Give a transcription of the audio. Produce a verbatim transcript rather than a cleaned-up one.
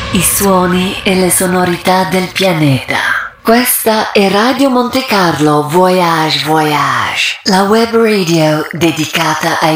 I suoni e le sonorità del pianeta. Questa è Radio Monte Carlo Voyage Voyage, la web radio dedicata ai